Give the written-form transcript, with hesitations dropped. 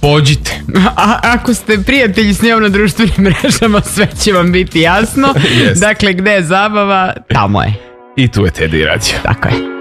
pođite. Ako ste prijatelji s njom na društvenim mrežama, sve će vam biti jasno. Yes. Dakle, gde je zabava, tamo je. I tu je Teddy radio. Tako je.